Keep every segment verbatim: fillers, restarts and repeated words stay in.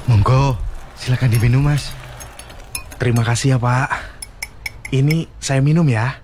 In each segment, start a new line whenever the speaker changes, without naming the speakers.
Monggo, silakan diminum, Mas.
Terima kasih ya, Pak. Ini saya minum ya.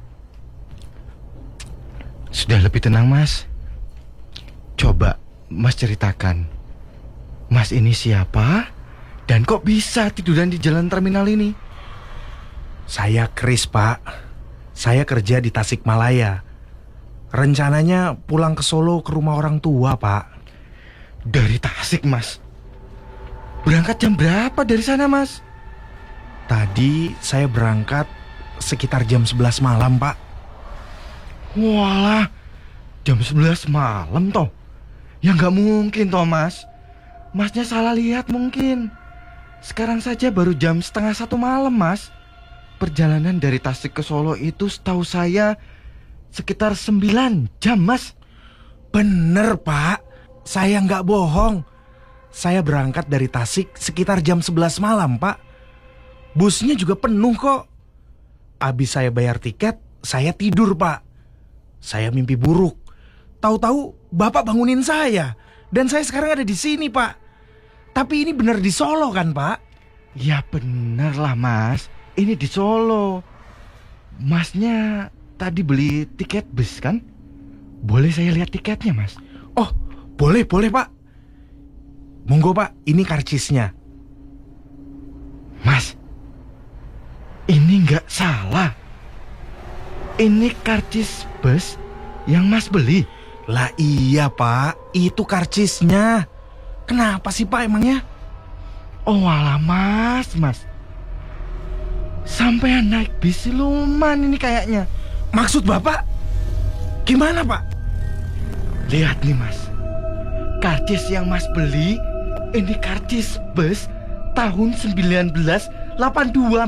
Sudah lebih tenang, Mas. Coba Mas ceritakan, Mas ini siapa? Dan kok bisa tiduran di jalan terminal ini?
Saya Kris, Pak. Saya kerja di Tasikmalaya. Rencananya pulang ke Solo ke rumah orang tua, Pak.
Dari Tasik, Mas? Berangkat jam berapa dari sana, Mas?
Tadi saya berangkat sekitar jam sebelas malam, Pak.
Walah, jam sebelas malam toh? Ya nggak mungkin toh, Mas. Masnya salah lihat mungkin. Sekarang saja baru jam setengah satu malam, Mas. Perjalanan dari Tasik ke Solo itu setahu saya sekitar sembilan jam, Mas.
Bener, Pak. Saya nggak bohong. Saya berangkat dari Tasik sekitar jam sebelas malam, Pak. Busnya juga penuh kok. Abis saya bayar tiket, saya tidur, Pak. Saya mimpi buruk. Tahu-tahu Bapak bangunin saya. Dan saya sekarang ada di sini, Pak. Tapi ini bener di Solo kan, Pak?
Ya bener lah, Mas. Ini di Solo. Masnya tadi beli tiket bus kan? Boleh saya lihat tiketnya, Mas?
Oh, boleh, boleh, Pak. Monggo, Pak. Ini karcisnya.
Mas, ini nggak salah. Ini karcis bus yang Mas beli.
Lah iya, Pak. Itu karcisnya. Kenapa sih, Pak, emangnya?
Oh alah, Mas, Mas. Sampean naik bis siluman ini kayaknya.
Maksud Bapak? Gimana, Pak?
Lihat nih, Mas. Karcis yang Mas beli, ini karcis bus tahun seribu sembilan ratus delapan puluh dua,